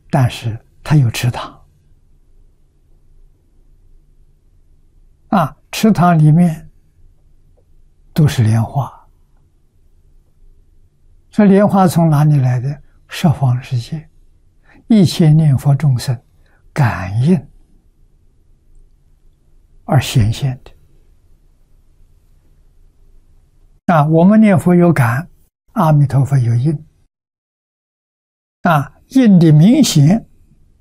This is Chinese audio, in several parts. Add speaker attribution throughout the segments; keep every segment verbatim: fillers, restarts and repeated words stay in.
Speaker 1: 但是它有池塘啊，池塘里面都是莲花。这莲花从哪里来的？十方世界一切念佛众生感应而显现的。啊，我们念佛有感，阿弥陀佛有应。啊，应的明显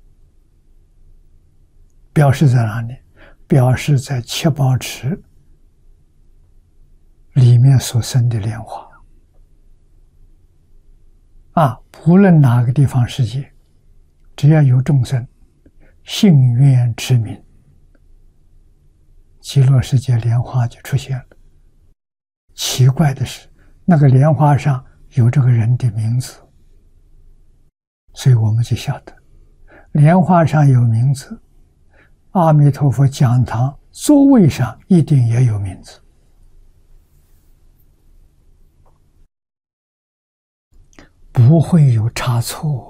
Speaker 1: 表示在哪里？表示在七宝池里面所生的莲花。啊，不论哪个地方世界，只要有众生信愿持名，极乐世界莲花就出现了。奇怪的是，那个莲花上有这个人的名字，所以我们就晓得，莲花上有名字，阿弥陀佛讲堂座位上一定也有名字。不会有差错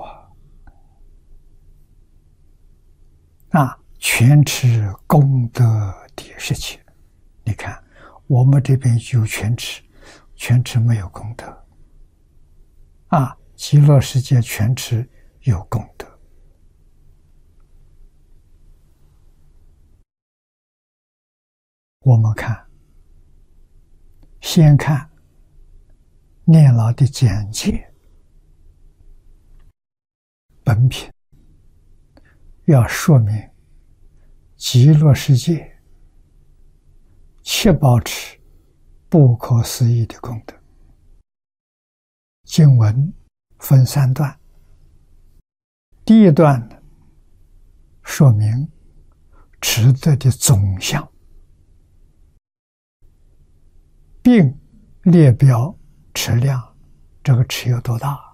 Speaker 1: 啊！啊，全持功德的事情。你看，我们这边有全持，全持没有功德。啊，极乐世界全持有功德。我们看，先看念老的简介。本品要说明极乐世界七宝池不可思议的功德。经文分三段，第一段说明池德的总相，并列表池量，这个池有多大，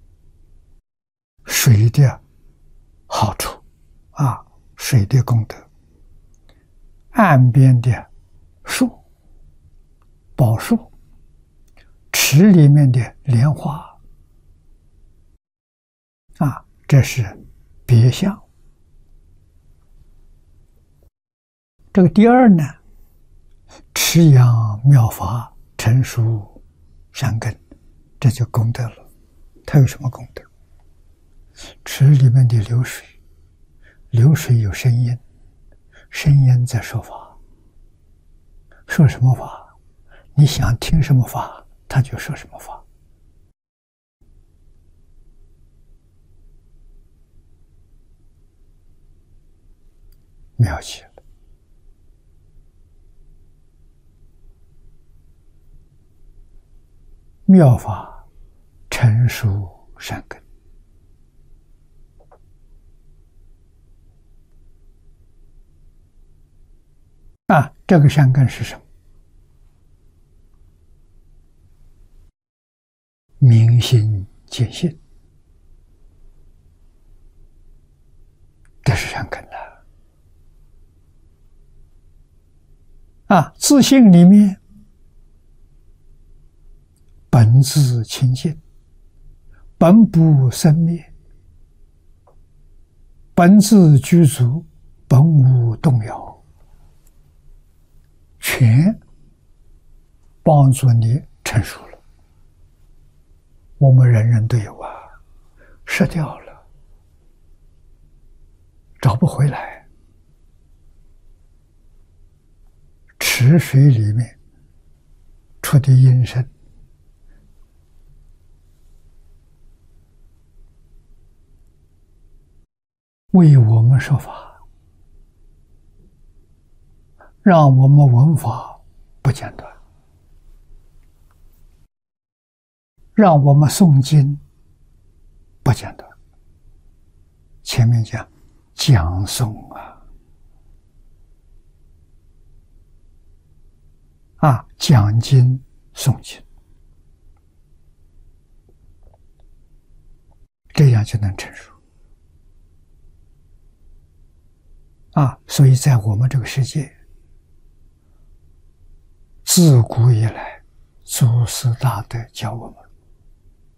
Speaker 1: 水的好处啊，水的功德，岸边的树、宝树，池里面的莲花啊，这是别相。这个第二呢，持养妙法，成熟善根，这就功德了。它有什么功德？池里面的流水，流水有声音，声音在说法。说什么法？你想听什么法，他就说什么法。妙极了。妙法成熟善根。啊，这个善根是什么？明心见性，这是善根了。啊，自性里面本自清净，本不生灭，本自具足，本无动摇。全帮助你成熟了。我们人人都有啊，失掉了，找不回来。池水里面出的音声，为我们说法，让我们闻法不间断，让我们诵经不间断。前面讲讲诵啊，啊，讲经诵经，这样就能成熟啊。所以在我们这个世界，自古以来，祖师大德教我们